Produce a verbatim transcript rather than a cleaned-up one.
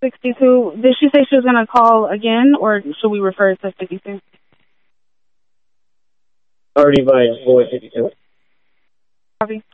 sixty-two. Did she say she was going to call again, or should we refer to fifty-two? Already by boy fifty-two. Copy.